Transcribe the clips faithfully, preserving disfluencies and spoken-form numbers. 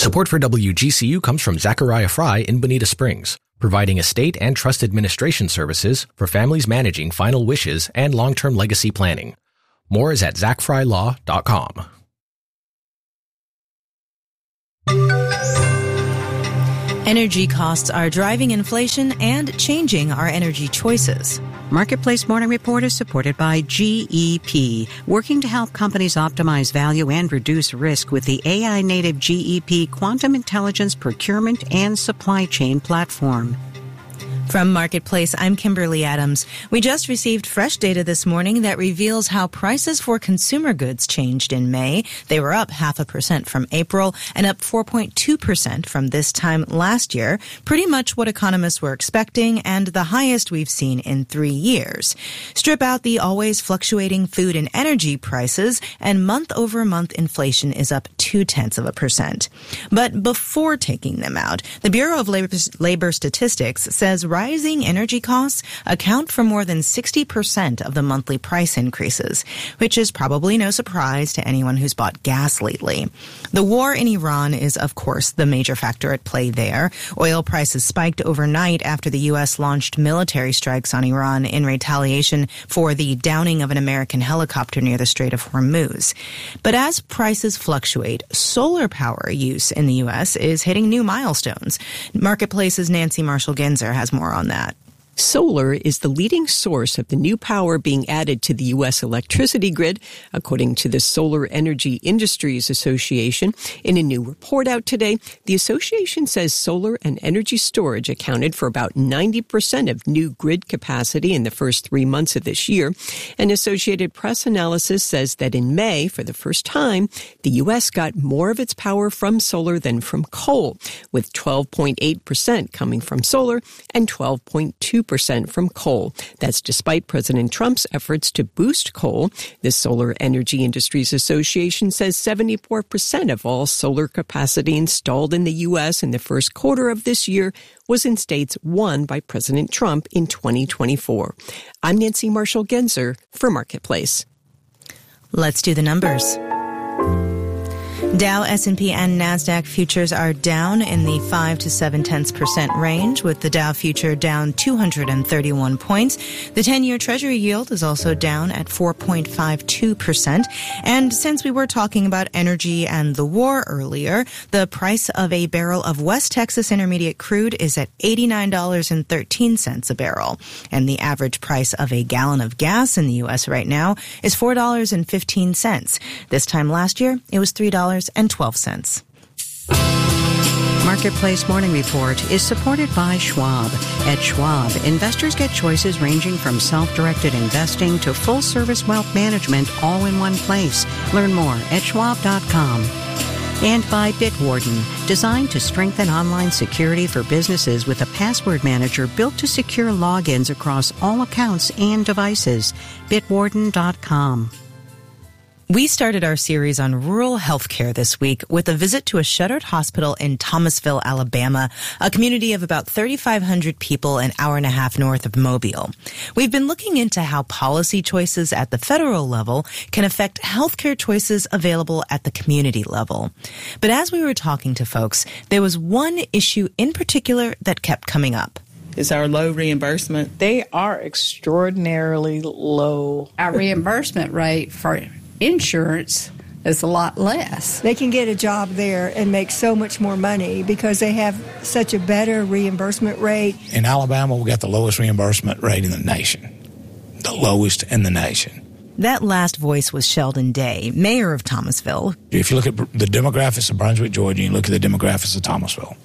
Support for W G C U comes from Zachariah Fry in Bonita Springs, providing estate and trust administration services for families managing final wishes and long-term legacy planning. More is at zach fry law dot com. Energy costs are driving inflation and changing our energy choices. Marketplace Morning Report is supported by G E P, working to help companies optimize value and reduce risk with the A I-native G E P Quantum Intelligence Procurement and Supply Chain Platform. From Marketplace, I'm Kimberly Adams. We just received fresh data this morning that reveals how prices for consumer goods changed in May. They were up half a percent from April and up four point two percent from this time last year, pretty much what economists were expecting and the highest we've seen in three years. Strip out the always fluctuating food and energy prices, and month-over-month inflation is up two-tenths of a percent. But before taking them out, the Bureau of Labor, Labor Statistics says rising energy costs account for more than sixty percent of the monthly price increases, which is probably no surprise to anyone who's bought gas lately. The war in Iran is, of course, the major factor at play there. Oil prices spiked overnight after the U S launched military strikes on Iran in retaliation for the downing of an American helicopter near the Strait of Hormuz. But as prices fluctuate, solar power use in the U S is hitting new milestones. Marketplace's Nancy Marshall-Genzer has more on that. Solar is the leading source of the new power being added to the U S electricity grid, according to the Solar Energy Industries Association. In a new report out today, the association says solar and energy storage accounted for about ninety percent of new grid capacity in the first three months of this year. An Associated Press analysis says that in May, for the first time, the U S got more of its power from solar than from coal, with twelve point eight percent coming from solar and twelve point two percent from coal. That's despite President Trump's efforts to boost coal. The Solar Energy Industries Association says seventy-four percent of all solar capacity installed in the U S in the first quarter of this year was in states won by President Trump in twenty twenty-four. I'm Nancy Marshall-Genzer for Marketplace. Let's do the numbers. Dow, S and P, and NASDAQ futures are down in the five to seven tenths percent range, with the Dow future down two hundred thirty-one points. The ten-year Treasury yield is also down at four point five two percent. And since we were talking about energy and the war earlier, the price of a barrel of West Texas Intermediate crude is at eighty-nine dollars and thirteen cents a barrel. And the average price of a gallon of gas in the U S right now is four dollars and fifteen cents. This time last year, it was three dollars and twelve cents. Marketplace Morning Report is supported by Schwab. At Schwab, investors get choices ranging from self-directed investing to full-service wealth management all in one place. Learn more at schwab dot com. And by Bitwarden, designed to strengthen online security for businesses with a password manager built to secure logins across all accounts and devices. bitwarden dot com. We started our series on rural healthcare this week with a visit to a shuttered hospital in Thomasville, Alabama, a community of about thirty-five hundred people an hour and a half north of Mobile. We've been looking into how policy choices at the federal level can affect healthcare choices available at the community level. But as we were talking to folks, there was one issue in particular that kept coming up. Is our low reimbursement. They are extraordinarily low. Our reimbursement rate for insurance is a lot less. They can get a job there and make so much more money because they have such a better reimbursement rate. In Alabama, we got the lowest reimbursement rate in the nation. The lowest in the nation. That last voice was Sheldon Day, mayor of Thomasville. If you look at the demographics of Brunswick, Georgia, and you look at the demographics of Thomasville,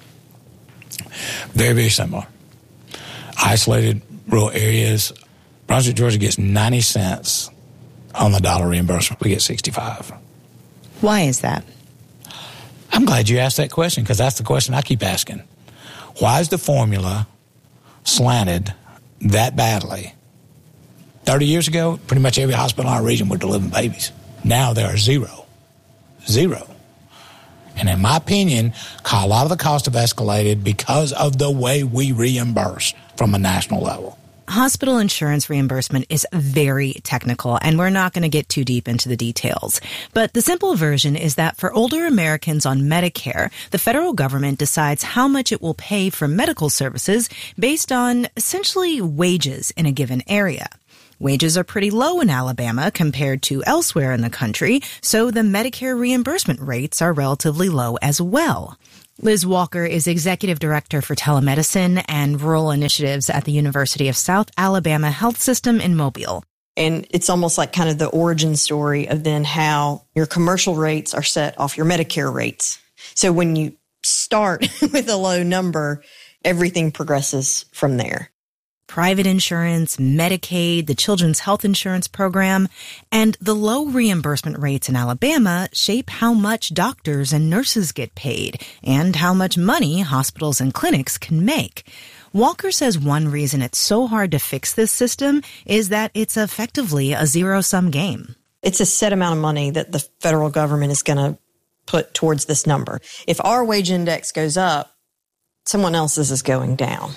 very, very similar. Isolated rural areas. Brunswick, Georgia gets ninety cents on the dollar reimbursement. We get sixty-five. Why is that? I'm glad you asked that question because that's the question I keep asking. Why is the formula slanted that badly? thirty years ago, pretty much every hospital in our region were delivering babies. Now there are zero. Zero. And in my opinion, a lot of the costs have escalated because of the way we reimburse from a national level. Hospital insurance reimbursement is very technical, and we're not going to get too deep into the details. But the simple version is that for older Americans on Medicare, the federal government decides how much it will pay for medical services based on essentially wages in a given area. Wages are pretty low in Alabama compared to elsewhere in the country, so the Medicare reimbursement rates are relatively low as well. Liz Walker is Executive Director for Telemedicine and Rural Initiatives at the University of South Alabama Health System in Mobile. And it's almost like kind of the origin story of then how your commercial rates are set off your Medicare rates. So when you start with a low number, everything progresses from there. Private insurance, Medicaid, the Children's Health Insurance Program, and the low reimbursement rates in Alabama shape how much doctors and nurses get paid and how much money hospitals and clinics can make. Walker says one reason it's so hard to fix this system is that it's effectively a zero-sum game. It's a set amount of money that the federal government is going to put towards this number. If our wage index goes up, someone else's is going down.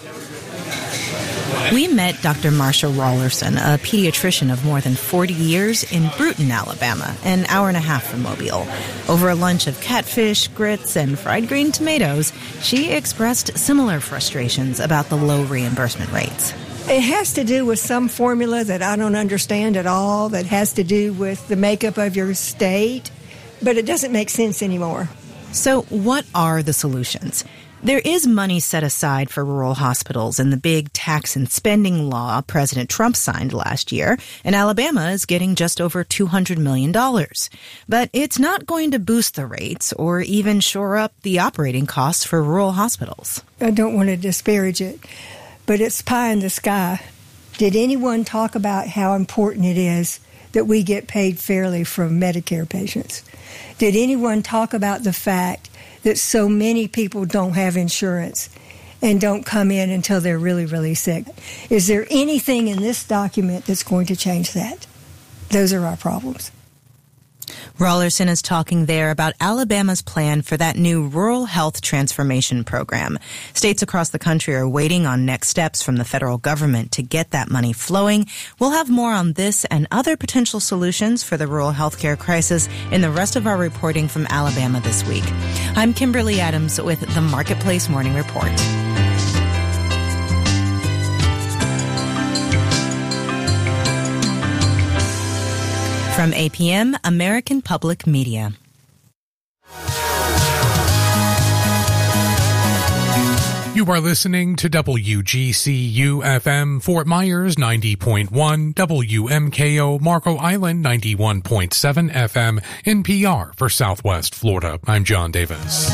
We met Doctor Marsha Rollerson, a pediatrician of more than forty years in Bruton, Alabama, an hour and a half from Mobile. Over a lunch of catfish, grits, and fried green tomatoes, she expressed similar frustrations about the low reimbursement rates. It has to do with some formula that I don't understand at all, that has to do with the makeup of your state, but it doesn't make sense anymore. So what are the solutions? There is money set aside for rural hospitals in the big tax and spending law President Trump signed last year, and Alabama is getting just over two hundred million dollars. But it's not going to boost the rates or even shore up the operating costs for rural hospitals. I don't want to disparage it, but it's pie in the sky. Did anyone talk about how important it is that we get paid fairly from Medicare patients? Did anyone talk about the fact that so many people don't have insurance and don't come in until they're really, really sick? Is there anything in this document that's going to change that? Those are our problems. Rollerson is talking there about Alabama's plan for that new Rural Health Transformation Program. States across the country are waiting on next steps from the federal government to get that money flowing. We'll have more on this and other potential solutions for the rural healthcare crisis in the rest of our reporting from Alabama this week. I'm Kimberly Adams with the Marketplace Morning Report. From A P M, American Public Media. You are listening to W G C U F M Fort Myers ninety point one, W M K O Marco Island ninety-one point seven F M, N P R for Southwest Florida. I'm John Davis.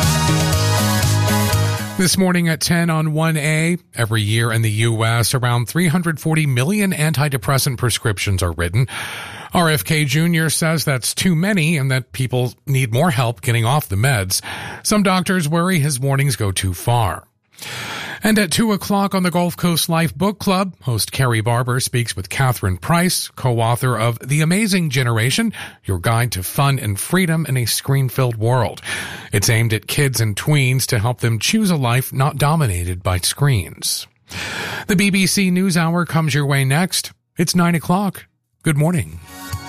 This morning at ten on one A, every year in the U S, around three hundred forty million antidepressant prescriptions are written. R F K Junior says that's too many and that people need more help getting off the meds. Some doctors worry his warnings go too far. And at two o'clock on the Gulf Coast Life Book Club, host Carrie Barber speaks with Catherine Price, co-author of The Amazing Generation, Your Guide to Fun and Freedom in a Screen-Filled World. It's aimed at kids and tweens to help them choose a life not dominated by screens. The B B C NewsHour comes your way next. It's nine o'clock. Good morning.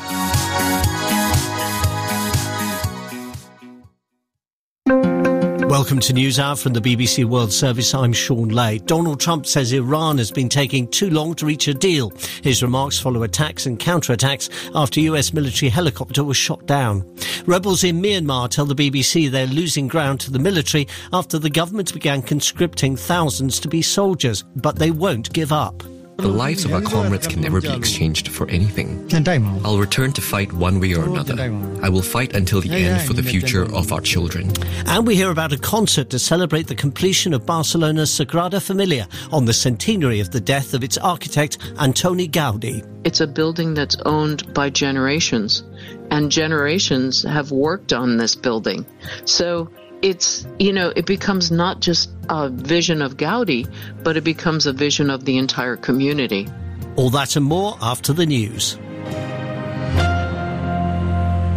Welcome to NewsHour from the B B C World Service. I'm Sean Lay. Donald Trump says Iran has been taking too long to reach a deal. His remarks follow attacks and counterattacks after U S military helicopter was shot down. Rebels in Myanmar tell the B B C they're losing ground to the military after the government began conscripting thousands to be soldiers, but they won't give up. The lives of our comrades can never be exchanged for anything. I'll return to fight one way or another. I will fight until the end for the future of our children. And we hear about a concert to celebrate the completion of Barcelona's Sagrada Familia on the centenary of the death of its architect, Antoni Gaudi. It's a building that's owned by generations, and generations have worked on this building. So it's, you know, it becomes not just a vision of Gaudi, but it becomes a vision of the entire community. All that and more after the news.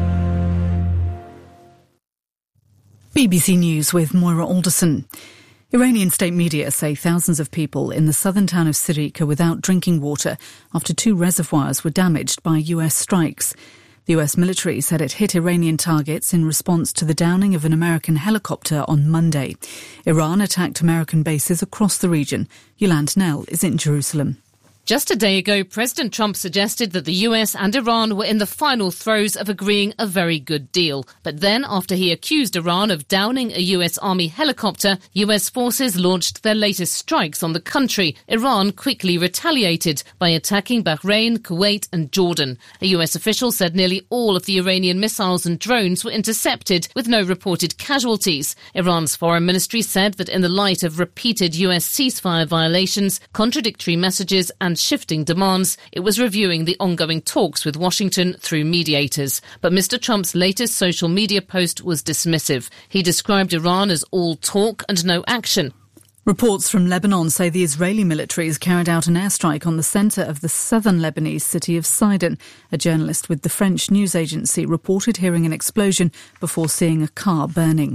B B C News with Moira Alderson. Iranian state media say thousands of people in the southern town of Sirik are without drinking water after two reservoirs were damaged by U S strikes. The U S military said it hit Iranian targets in response to the downing of an American helicopter on Monday. Iran attacked American bases across the region. Yolande Knell is in Jerusalem. Just a day ago, President Trump suggested that the U S and Iran were in the final throes of agreeing a very good deal. But then, after he accused Iran of downing a U S Army helicopter, U S forces launched their latest strikes on the country. Iran quickly retaliated by attacking Bahrain, Kuwait and Jordan. A U S official said nearly all of the Iranian missiles and drones were intercepted, with no reported casualties. Iran's foreign ministry said that in the light of repeated U S ceasefire violations, contradictory messages and shifting demands, it was reviewing the ongoing talks with Washington through mediators. But Mister Trump's latest social media post was dismissive. He described Iran as all talk and no action. Reports from Lebanon say the Israeli military has carried out an airstrike on the centre of the southern Lebanese city of Sidon. A journalist with the French news agency reported hearing an explosion before seeing a car burning.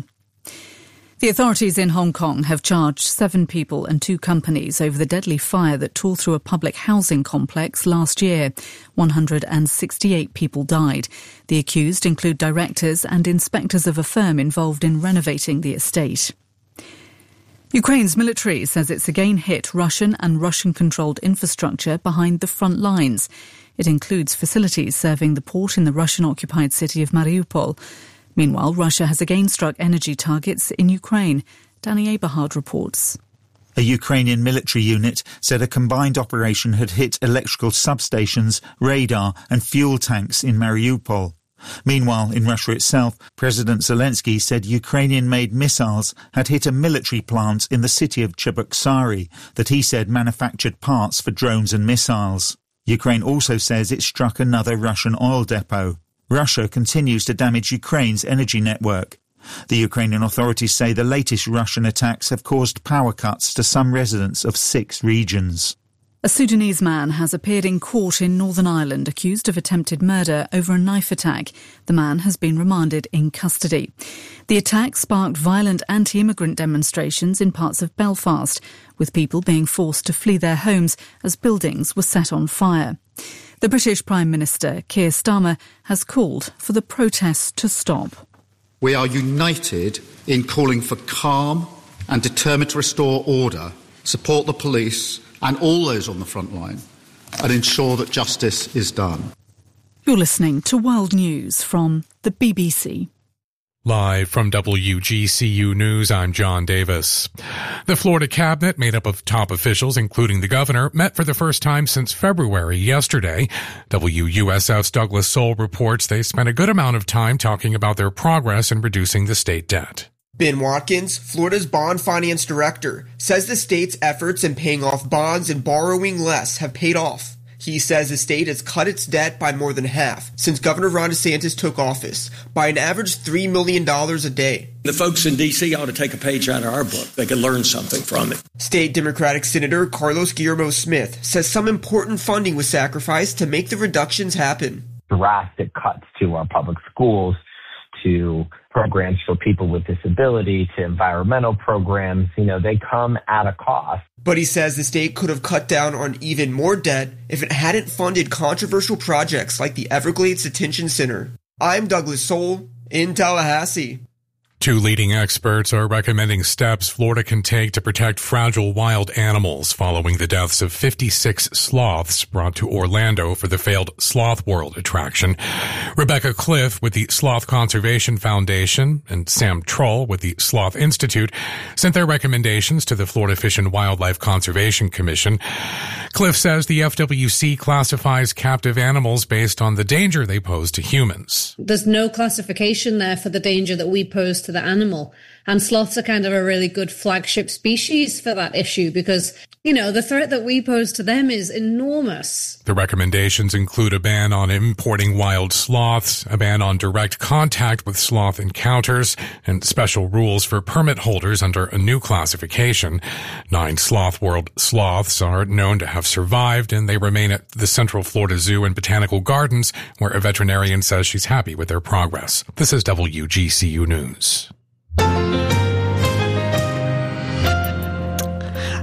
The authorities in Hong Kong have charged seven people and two companies over the deadly fire that tore through a public housing complex last year. one hundred sixty-eight people died. The accused include directors and inspectors of a firm involved in renovating the estate. Ukraine's military says it's again hit Russian and Russian-controlled infrastructure behind the front lines. It includes facilities serving the port in the Russian-occupied city of Mariupol. Meanwhile, Russia has again struck energy targets in Ukraine. Danny Eberhard reports. A Ukrainian military unit said a combined operation had hit electrical substations, radar and fuel tanks in Mariupol. Meanwhile, in Russia itself, President Zelensky said Ukrainian-made missiles had hit a military plant in the city of Cheboksary that he said manufactured parts for drones and missiles. Ukraine also says it struck another Russian oil depot. Russia continues to damage Ukraine's energy network. The Ukrainian authorities say the latest Russian attacks have caused power cuts to some residents of six regions. A Sudanese man has appeared in court in Northern Ireland accused of attempted murder over a knife attack. The man has been remanded in custody. The attack sparked violent anti-immigrant demonstrations in parts of Belfast, with people being forced to flee their homes as buildings were set on fire. The British Prime Minister, Keir Starmer, has called for the protests to stop. We are united in calling for calm and determined to restore order, support the police and all those on the front line, and ensure that justice is done. You're listening to World News from the B B C. Live from W G C U News, I'm John Davis. The Florida cabinet, made up of top officials, including the governor, met for the first time since February yesterday. W U S F's Douglas Soul reports they spent a good amount of time talking about their progress in reducing the state debt. Ben Watkins, Florida's bond finance director, says the state's efforts in paying off bonds and borrowing less have paid off. He says the state has cut its debt by more than half since Governor Ron DeSantis took office, by an average three million dollars a day. The folks in D C ought to take a page out of our book. They could learn something from it. State Democratic Senator Carlos Guillermo Smith says some important funding was sacrificed to make the reductions happen. Drastic cuts to our public schools, to programs for people with disability, to environmental programs, you know, they come at a cost. But he says the state could have cut down on even more debt if it hadn't funded controversial projects like the Everglades Detention Center. I'm Douglas Soul in Tallahassee. Two leading experts are recommending steps Florida can take to protect fragile wild animals following the deaths of fifty-six sloths brought to Orlando for the failed Sloth World attraction. Rebecca Cliff with the Sloth Conservation Foundation and Sam Troll with the Sloth Institute sent their recommendations to the Florida Fish and Wildlife Conservation Commission. Cliff says the F W C classifies captive animals based on the danger they pose to humans. There's no classification there for the danger that we pose to the animal. And sloths are kind of a really good flagship species for that issue because, you know, the threat that we pose to them is enormous. The recommendations include a ban on importing wild sloths, a ban on direct contact with sloth encounters, and special rules for permit holders under a new classification. Nine Sloth World sloths are known to have survived, and they remain at the Central Florida Zoo and Botanical Gardens, where a veterinarian says she's happy with their progress. This is W G C U News.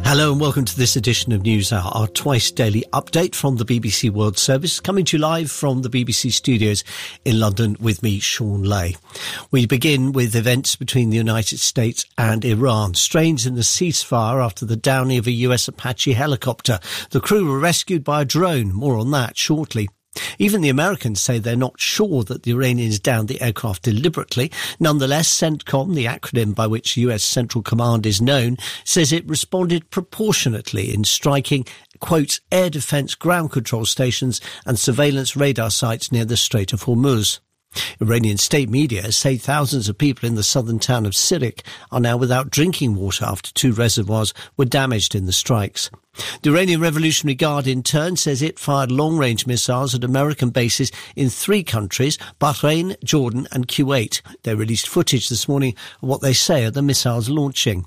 Hello and welcome to this edition of NewsHour, our twice daily update from the B B C World Service, coming to you live from the B B C studios in London with me, Sean Lay. We begin with events between the United States and Iran. Strains in the ceasefire after the downing of a U S Apache helicopter. The crew were rescued by a drone. More on that shortly. Even the Americans say they're not sure that the Iranians downed the aircraft deliberately. Nonetheless, CENTCOM, the acronym by which U S Central Command is known, says it responded proportionately in striking, quote, air defence ground control stations and surveillance radar sites near the Strait of Hormuz. Iranian state media say thousands of people in the southern town of Sirik are now without drinking water after two reservoirs were damaged in the strikes. The Iranian Revolutionary Guard in turn says it fired long-range missiles at American bases in three countries, Bahrain, Jordan and Kuwait. They released footage this morning of what they say are the missiles launching.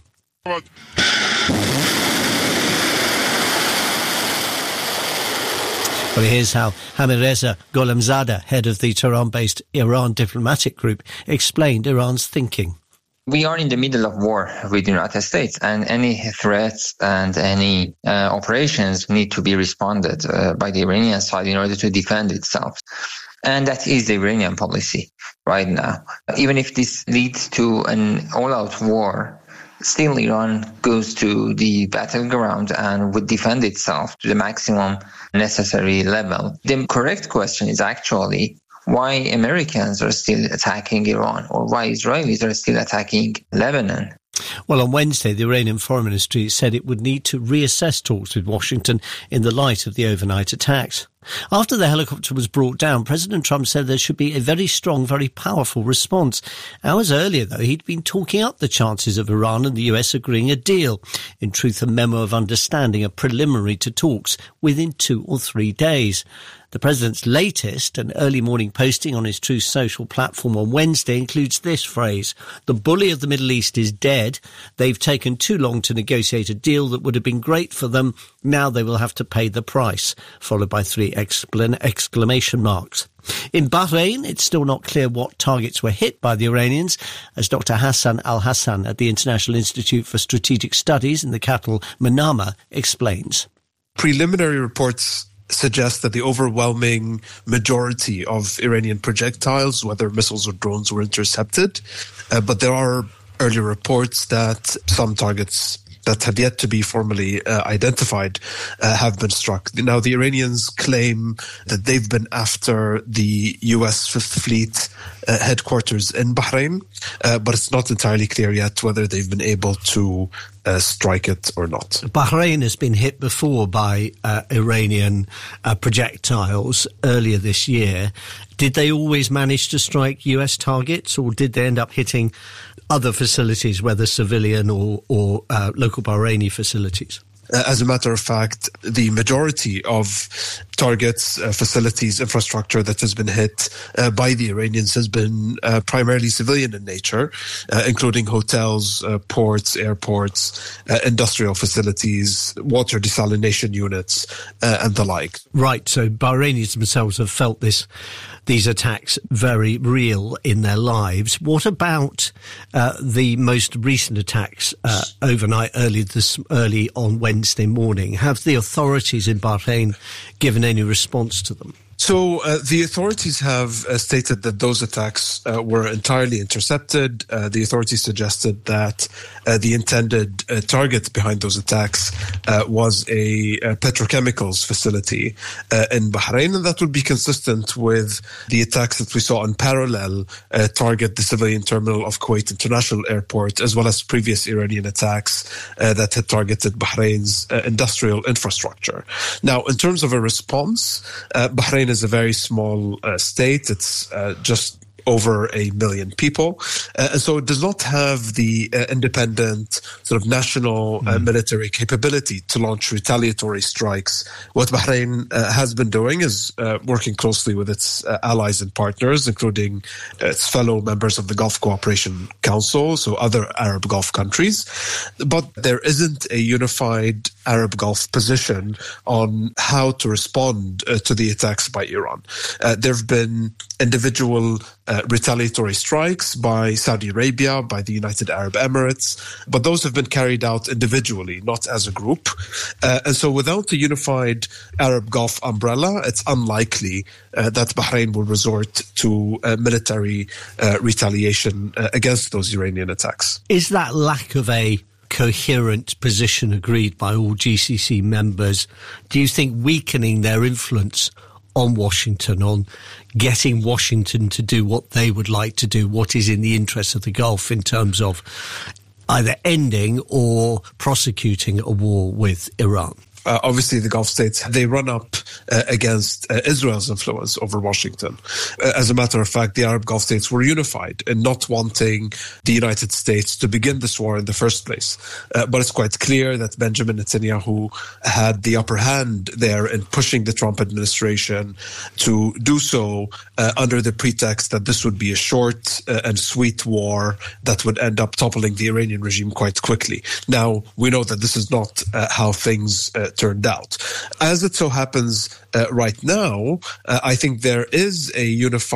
Well, here's how Hamireza Gholamzadeh, head of the Tehran-based Iran diplomatic group, explained Iran's thinking. We are in the middle of war with the United States, and any threats and any uh, operations need to be responded uh, by the Iranian side in order to defend itself. And that is the Iranian policy right now. Even if this leads to an all-out war, still Iran goes to the battleground and would defend itself to the maximum necessary level. The correct question is actually why Americans are still attacking Iran, or why Israelis are still attacking Lebanon. Well, on Wednesday, the Iranian Foreign Ministry said it would need to reassess talks with Washington in the light of the overnight attacks. After the helicopter was brought down, President Trump said there should be a very strong, very powerful response. Hours earlier, though, he'd been talking up the chances of Iran and the U S agreeing a deal. In truth, a memo of understanding, a preliminary to talks within two or three days. The president's latest and early morning posting on his Truth Social platform on Wednesday includes this phrase: the bully of the Middle East is dead. They've taken too long to negotiate a deal that would have been great for them. Now they will have to pay the price, followed by three exclam- exclamation marks. In Bahrain, it's still not clear what targets were hit by the Iranians, as Doctor Hassan Al-Hassan at the International Institute for Strategic Studies in the capital Manama explains. Preliminary reports suggest that the overwhelming majority of Iranian projectiles, whether missiles or drones, were intercepted. Uh, but there are early reports that some targets that have yet to be formally uh, identified uh, have been struck. Now, the Iranians claim that they've been after the U S Fifth Fleet uh, headquarters in Bahrain, uh, but it's not entirely clear yet whether they've been able to uh, strike it or not. Bahrain has been hit before by uh, Iranian uh, projectiles earlier this year. Did they always manage to strike U S targets, or did they end up hitting other facilities, whether civilian or, or uh, local Bahraini facilities? Uh, as a matter of fact, the majority of targets, uh, facilities, infrastructure that has been hit uh, by the Iranians has been uh, primarily civilian in nature, uh, including hotels, uh, ports, airports, uh, industrial facilities, water desalination units, uh, and the like. Right, so Bahrainis themselves have felt this these attacks very real in their lives. What about uh, the most recent attacks uh, overnight, early this early on Wednesday morning? Have the authorities in Bahrain given any response to them? So uh, the authorities have uh, stated that those attacks uh, were entirely intercepted. Uh, the authorities suggested that uh, the intended uh, target behind those attacks uh, was a, a petrochemicals facility uh, in Bahrain, and that would be consistent with the attacks that we saw in parallel uh, target the civilian terminal of Kuwait International Airport, as well as previous Iranian attacks uh, that had targeted Bahrain's uh, industrial infrastructure. Now, in terms of a response, uh, Bahrain is a very small uh, state. It's uh, just over a million people. Uh, and so it does not have the uh, independent sort of national uh, mm. military capability to launch retaliatory strikes. What Bahrain uh, has been doing is uh, working closely with its uh, allies and partners, including uh, its fellow members of the Gulf Cooperation Council, so other Arab Gulf countries. But there isn't a unified Arab Gulf position on how to respond uh, to the attacks by Iran. Uh, there have been individual uh, uh, retaliatory strikes by Saudi Arabia, by the United Arab Emirates, but those have been carried out individually, not as a group. Uh, and so without a unified Arab Gulf umbrella, it's unlikely uh, that Bahrain will resort to uh, military uh, retaliation uh, against those Iranian attacks. Is that lack of a coherent position agreed by all G C C members, do you think, weakening their influence on Washington, on getting Washington to do what they would like to do, what is in the interest of the Gulf in terms of either ending or prosecuting a war with Iran? Uh, obviously, the Gulf states, they run up uh, against uh, Israel's influence over Washington. Uh, as a matter of fact, the Arab Gulf states were unified in not wanting the United States to begin this war in the first place. Uh, but it's quite clear that Benjamin Netanyahu had the upper hand there in pushing the Trump administration to do so uh, under the pretext that this would be a short uh, and sweet war that would end up toppling the Iranian regime quite quickly. Now, we know that this is not uh, how things uh, turned out. As it so happens uh, right now, uh, I think there is a unified